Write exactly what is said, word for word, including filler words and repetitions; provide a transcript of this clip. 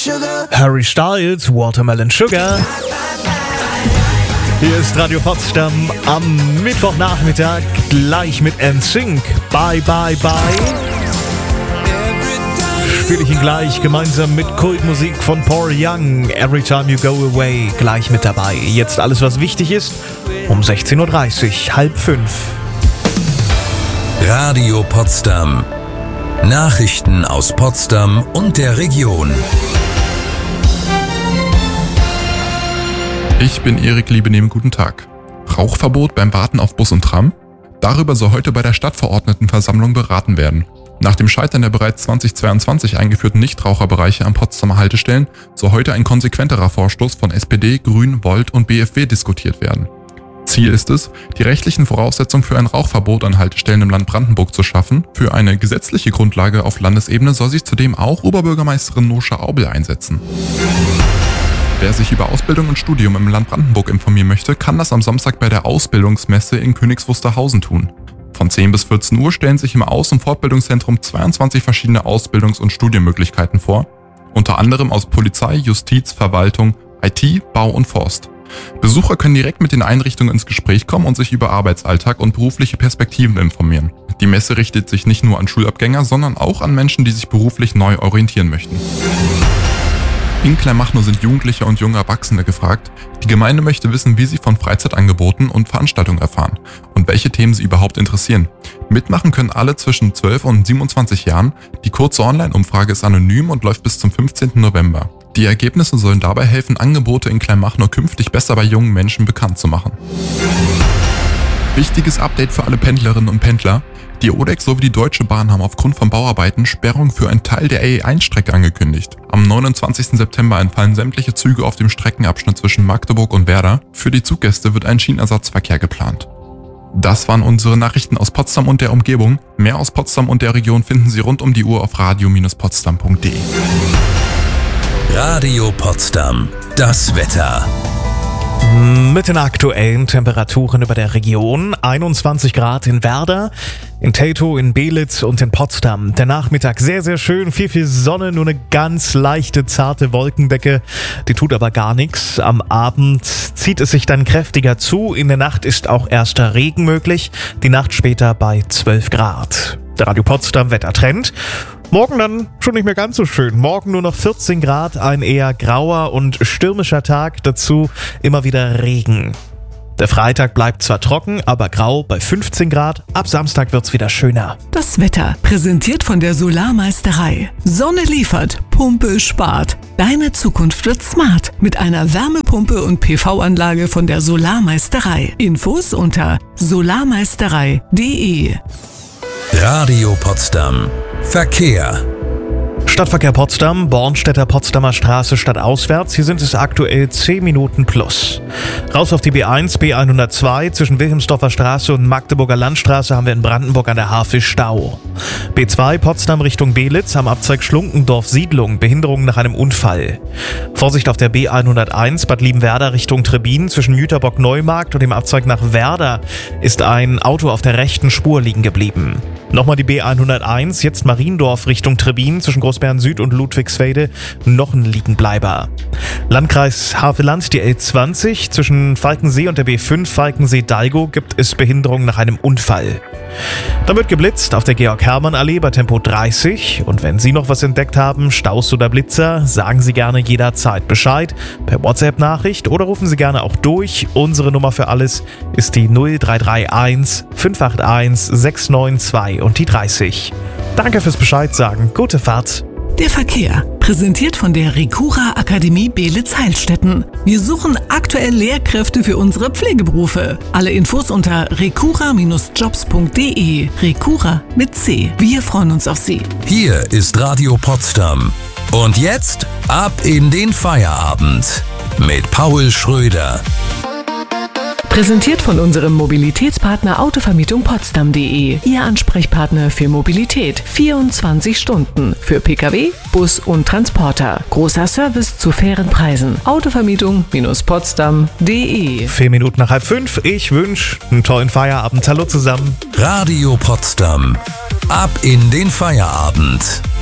Harry Styles, Watermelon Sugar. Hier ist Radio Potsdam am Mittwochnachmittag, gleich mit N Sync. Bye, bye, bye. Spiele ich ihn gleich gemeinsam mit Kultmusik von Paul Young. Every Time You Go Away, gleich mit dabei. Jetzt alles, was wichtig ist, um sechzehn Uhr dreißig, halb fünf. Radio Potsdam. Nachrichten aus Potsdam und der Region. Ich bin Erik Liebenehme, guten Tag. Rauchverbot beim Warten auf Bus und Tram? Darüber soll heute bei der Stadtverordnetenversammlung beraten werden. Nach dem Scheitern der bereits zweitausendzweiundzwanzig eingeführten Nichtraucherbereiche an Potsdamer Haltestellen soll heute ein konsequenterer Vorstoß von S P D, Grünen, Volt und B F W diskutiert werden. Ziel ist es, die rechtlichen Voraussetzungen für ein Rauchverbot an Haltestellen im Land Brandenburg zu schaffen. Für eine gesetzliche Grundlage auf Landesebene soll sich zudem auch Oberbürgermeisterin Noscha Aubel einsetzen. Wer sich über Ausbildung und Studium im Land Brandenburg informieren möchte, kann das am Samstag bei der Ausbildungsmesse in Königs Wusterhausen tun. Von zehn bis vierzehn Uhr stellen sich im Aus- und Fortbildungszentrum zweiundzwanzig verschiedene Ausbildungs- und Studienmöglichkeiten vor, unter anderem aus Polizei, Justiz, Verwaltung, I T, Bau und Forst. Besucher können direkt mit den Einrichtungen ins Gespräch kommen und sich über Arbeitsalltag und berufliche Perspektiven informieren. Die Messe richtet sich nicht nur an Schulabgänger, sondern auch an Menschen, die sich beruflich neu orientieren möchten. In Kleinmachnow sind Jugendliche und junge Erwachsene gefragt. Die Gemeinde möchte wissen, wie sie von Freizeitangeboten und Veranstaltungen erfahren und welche Themen sie überhaupt interessieren. Mitmachen können alle zwischen zwölf und siebenundzwanzig Jahren. Die kurze Online-Umfrage ist anonym und läuft bis zum fünfzehnten November. Die Ergebnisse sollen dabei helfen, Angebote in Kleinmachnow künftig besser bei jungen Menschen bekannt zu machen. Wichtiges Update für alle Pendlerinnen und Pendler. Die O D E X sowie die Deutsche Bahn haben aufgrund von Bauarbeiten Sperrung für einen Teil der A E eins Strecke angekündigt. Am neunundzwanzigsten September entfallen sämtliche Züge auf dem Streckenabschnitt zwischen Magdeburg und Werder. Für die Zuggäste wird ein Schienenersatzverkehr geplant. Das waren unsere Nachrichten aus Potsdam und der Umgebung. Mehr aus Potsdam und der Region finden Sie rund um die Uhr auf radio Bindestrich potsdam punkt de. Radio Potsdam. Das Wetter. Mit den aktuellen Temperaturen über der Region. einundzwanzig Grad in Werder, in Teltow, in Belitz und in Potsdam. Der Nachmittag sehr, sehr schön, viel, viel Sonne, nur eine ganz leichte, zarte Wolkendecke. Die tut aber gar nichts. Am Abend zieht es sich dann kräftiger zu. In der Nacht ist auch erster Regen möglich. Die Nacht später bei zwölf Grad. Der Radio Potsdam Wettertrend. Morgen dann schon nicht mehr ganz so schön. Morgen nur noch vierzehn Grad, ein eher grauer und stürmischer Tag. Dazu immer wieder Regen. Der Freitag bleibt zwar trocken, aber grau bei fünfzehn Grad. Ab Samstag wird's wieder schöner. Das Wetter präsentiert von der Solarmeisterei. Sonne liefert, Pumpe spart. Deine Zukunft wird smart mit einer Wärmepumpe und P V-Anlage von der Solarmeisterei. Infos unter solarmeisterei punkt de. Radio Potsdam. Verkehr. Stadtverkehr Potsdam, Bornstedter Potsdamer Straße stadtauswärts. Hier sind es aktuell zehn Minuten plus. Raus auf die B eins, B hundertzwei. Zwischen Wilhelmsdorfer Straße und Magdeburger Landstraße haben wir in Brandenburg an der Havel Stau. B zwei Potsdam Richtung Belitz am Abzweig Schlunkendorf Siedlung. Behinderung nach einem Unfall. Vorsicht auf der B hunderteins Bad Liebenwerda Richtung Trebin. Zwischen Jüterbock Neumarkt und dem Abzweig nach Werder ist ein Auto auf der rechten Spur liegen geblieben. Nochmal die B hunderteins, jetzt Mariendorf Richtung Trebin, zwischen Großbären Süd und Ludwigsfelde, noch ein Liegenbleiber. Landkreis Havelland, die L zwanzig, zwischen Falkensee und der B fünf Falkensee-Dalgo gibt es Behinderung nach einem Unfall. Dann wird geblitzt auf der Georg-Hermann-Allee bei Tempo dreißig. Und wenn Sie noch was entdeckt haben, Staus oder Blitzer, sagen Sie gerne jederzeit Bescheid per WhatsApp-Nachricht oder rufen Sie gerne auch durch. Unsere Nummer für alles ist die null drei drei eins fünf acht eins sechs neun zwei und die dreißig. Danke fürs Bescheid sagen. Gute Fahrt. Der Verkehr, präsentiert von der Recura Akademie Belitz-Heilstätten. Wir suchen aktuell Lehrkräfte für unsere Pflegeberufe. Alle Infos unter recura Bindestrich jobs punkt de. Recura mit C. Wir freuen uns auf Sie. Hier ist Radio Potsdam. Und jetzt ab in den Feierabend mit Paul Schröder. Präsentiert von unserem Mobilitätspartner Autovermietung Potsdam punkt de. Ihr Ansprechpartner für Mobilität. vierundzwanzig Stunden. Für Pkw, Bus und Transporter. Großer Service zu fairen Preisen. Autovermietung Potsdam punkt de. Vier Minuten nach halb fünf. Ich wünsche einen tollen Feierabend. Hallo zusammen. Radio Potsdam. Ab in den Feierabend.